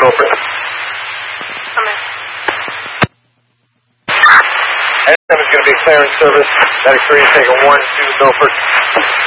Milford. Come in. N7 is going to be clearance service. That experience taking 1 to Milford.